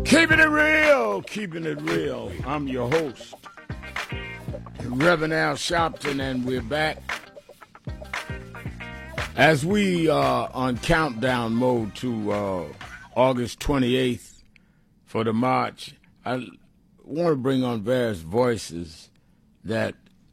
Keeping it real, keeping it real. I'm your host, Reverend Al Sharpton, and we're back as we are on countdown mode to August 28th for the march. I want to bring on various voices that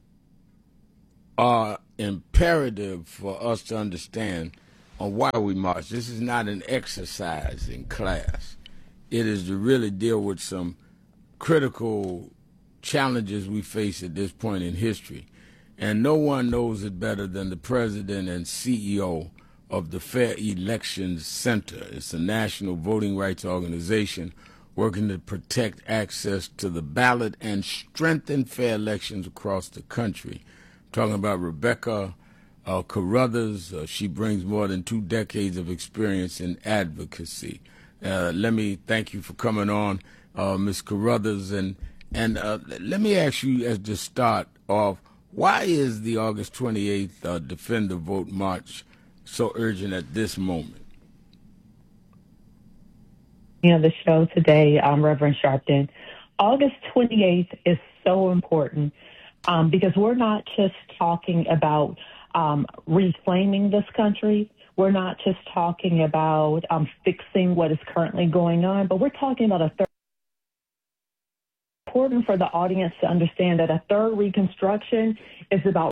are imperative for us to understand on why we march. This is not an exercise in class. It is to really deal with some critical challenges we face at this point in history. And no one knows it better than the president and CEO of the Fair Elections Center. It's a national voting rights organization working to protect access to the ballot and strengthen fair elections across the country. I'm talking about Rebecca Carruthers. She brings more than 2 decades of experience in advocacy. Let me thank you for coming on, Ms. Carruthers, and let me ask you as to start off, why is the August 28th Defend the Vote March so urgent at this moment? The show today, Reverend Sharpton. August 28th is so important because we're not just talking about reclaiming this country. We're not just talking about fixing what is currently going on, but we're talking about a third. Important for the audience to understand that a third Reconstruction is about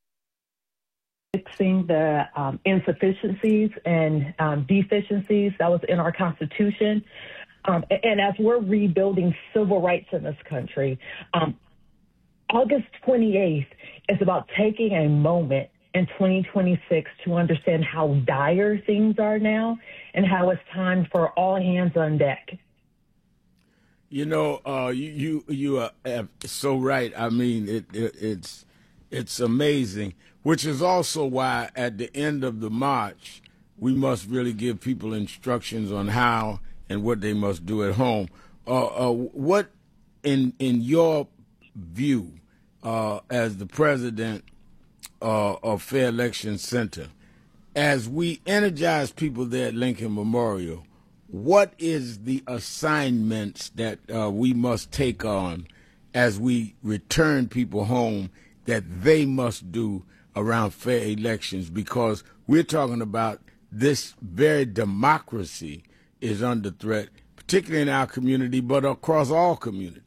fixing the insufficiencies and deficiencies that was in our Constitution. And as we're rebuilding civil rights in this country, August 28th is about taking a moment in 2026 to understand how dire things are now and how it's time for all hands on deck. You know, you are so right. I mean, it's amazing, which is also why at the end of the march, we must really give people instructions on how and what they must do at home. What, in your view, as the president of Fair Election Center, as we energize people there at Lincoln Memorial, what is the assignments that we must take on as we return people home that they must do around fair elections? Because we're talking about this very democracy is under threat, particularly in our community, but across all communities.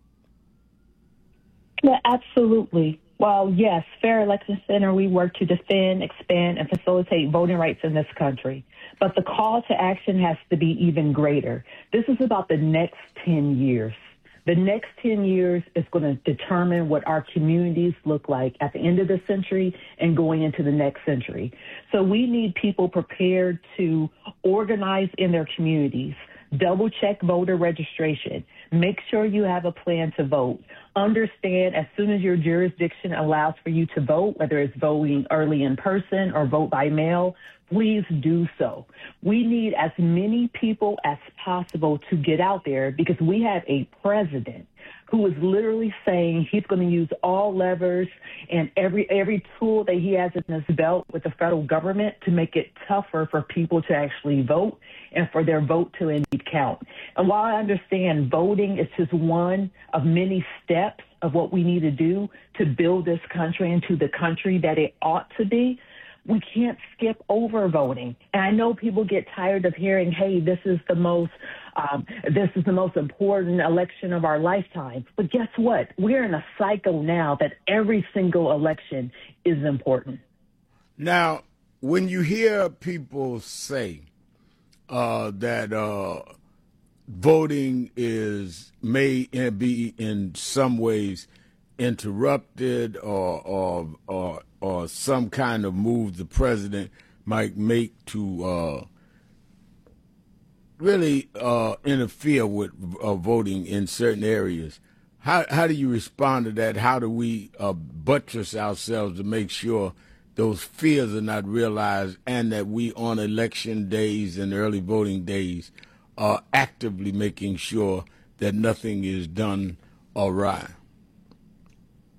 Yeah, absolutely. Well, yes, Fair Election Center, we work to defend, expand, and facilitate voting rights in this country. But the call to action has to be even greater. This is about the next 10 years. The next 10 years is going to determine what our communities look like at the end of the century and going into the next century. So we need people prepared to organize in their communities, double-check voter registration, make sure you have a plan to vote, understand as soon as your jurisdiction allows for you to vote, whether it's voting early in person or vote by mail, please do so. We need as many people as possible to get out there because we have a president who is literally saying he's going to use all levers and every tool that he has in his belt with the federal government to make it tougher for people to actually vote and for their vote to indeed count. And while I understand voting is just one of many steps of what we need to do to build this country into the country that it ought to be, we can't skip over voting. And I know people get tired of hearing, hey, this is the most important election of our lifetime. But guess what? We're in a cycle now that every single election is important. Now, when you hear people say that voting may be in some ways interrupted or some kind of move the president might make to really interfere with voting in certain areas, how do you respond to that? How do we buttress ourselves to make sure those fears are not realized and that we on election days and early voting days are actively making sure that nothing is done awry?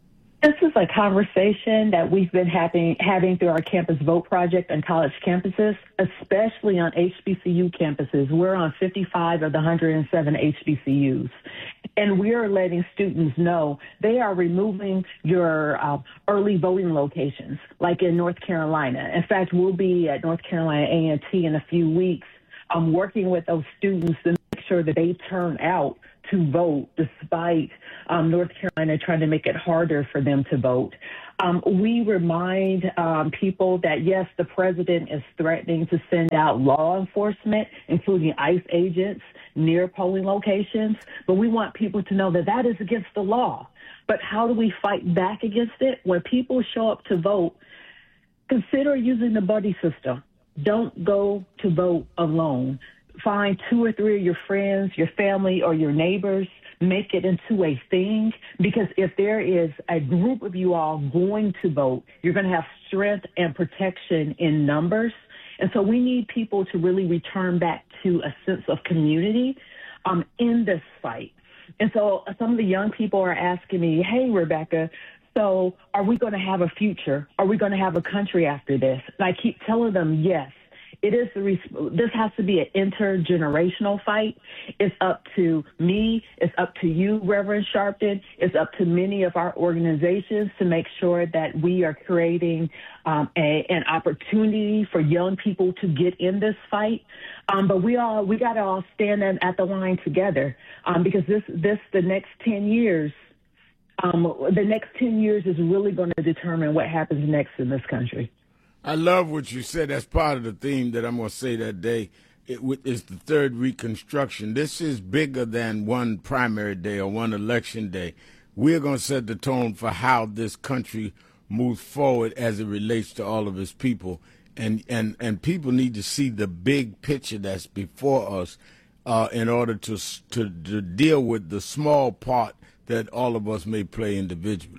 This is a conversation that we've been having through our Campus Vote project on college campuses, especially on HBCU campuses. We're on 55 of the 107 HBCUs. And we are letting students know they are removing your early voting locations, like in North Carolina. In fact, we'll be at North Carolina A&T in a few weeks working with those students to make sure that they turn out to vote despite North Carolina trying to make it harder for them to vote. We remind people that, yes, the president is threatening to send out law enforcement, including ICE agents, near polling locations, but we want people to know that that is against the law. But how do we fight back against it? When people show up to vote, consider using the buddy system. Don't go to vote alone. Find 2 or 3 of your friends, your family, or your neighbors. Make it into a thing, because if there is a group of you all going to vote, you're going to have strength and protection in numbers. And so we need people to really return back to a sense of community in this fight. And so some of the young people are asking me, hey, Rebecca, so are we going to have a future? Are we going to have a country after this? And I keep telling them, yes. It is this has to be an intergenerational fight. It's up to me. It's up to you, Reverend Sharpton. It's up to many of our organizations to make sure that we are creating an opportunity for young people to get in this fight. But we got to all stand at the line together because the next 10 years. The next 10 years is really going to determine what happens next in this country. I love what you said. That's part of the theme that I'm going to say that day. It's the third Reconstruction. This is bigger than one primary day or one election day. We're going to set the tone for how this country moves forward as it relates to all of its people. And people need to see the big picture that's before us in order to deal with the small part that all of us may play individually.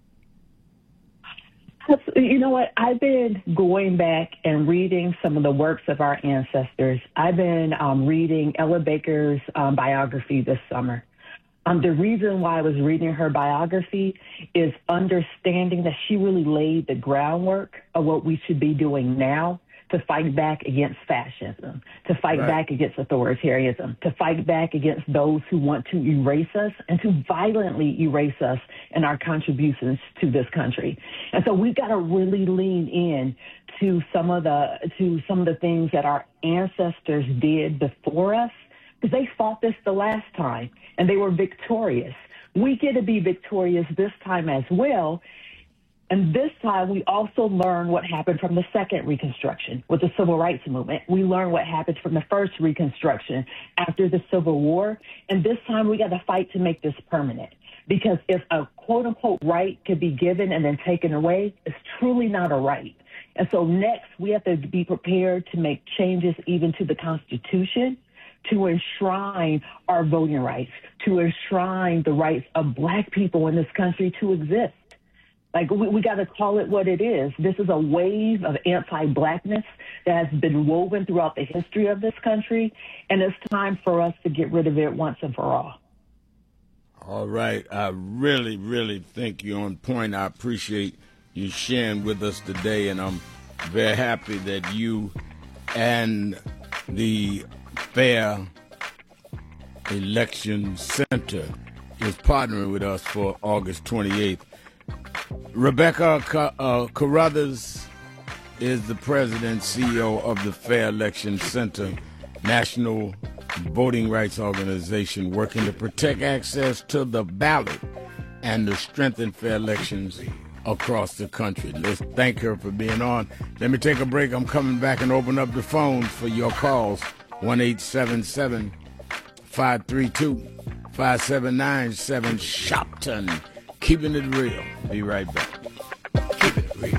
You know what? I've been going back and reading some of the works of our ancestors. I've been reading Ella Baker's biography this summer. The reason why I was reading her biography is understanding that she really laid the groundwork of what we should be doing now to fight back against fascism, to fight back against authoritarianism, to fight back against those who want to erase us and to violently erase us and our contributions to this country. And so we've got to really lean in to some of the things that our ancestors did before us, because they fought this the last time and they were victorious. We get to be victorious this time as well. And this time, we also learn what happened from the second Reconstruction with the Civil Rights Movement. We learn what happened from the first Reconstruction after the Civil War. And this time, we got to fight to make this permanent. Because if a quote-unquote right could be given and then taken away, it's truly not a right. And so next, we have to be prepared to make changes even to the Constitution to enshrine our voting rights, to enshrine the rights of Black people in this country to exist. Like, we got to call it what it is. This is a wave of anti-Blackness that has been woven throughout the history of this country, and it's time for us to get rid of it once and for all. All right. I really, really think you're on point. I appreciate you sharing with us today, and I'm very happy that you and the Fair Election Center is partnering with us for August 28th. Rebecca Carruthers is the president, CEO of the Fair Election Center, national voting rights organization working to protect access to the ballot and to strengthen fair elections across the country. Let's thank her for being on. Let me take a break. I'm coming back and open up the phones for your calls. 1-877-532-5797 Shopton. Keeping it real. Be right back. Keep it real.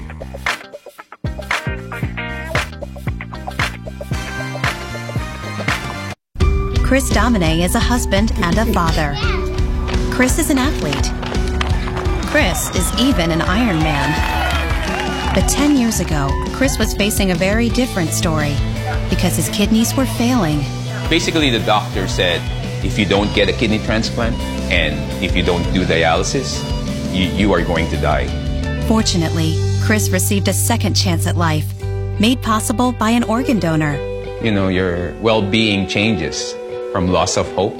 Chris Domine is a husband and a father. Chris is an athlete. Chris is even an Ironman. But 10 years ago, Chris was facing a very different story because his kidneys were failing. Basically, the doctor said, if you don't get a kidney transplant and if you don't do dialysis, you are going to die. Fortunately, Chris received a second chance at life, made possible by an organ donor. You know, your well-being changes from loss of hope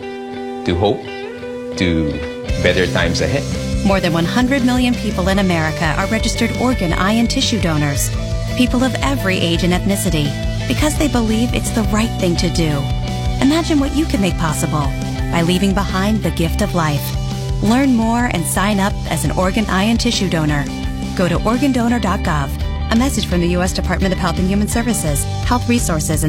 to better times ahead. More than 100 million people in America are registered organ, eye, and tissue donors. People of every age and ethnicity, because they believe it's the right thing to do. Imagine what you can make possible by leaving behind the gift of life. Learn more and sign up as an organ, eye, and tissue donor. Go to organdonor.gov. A message from the U.S. Department of Health and Human Services, Health Resources, and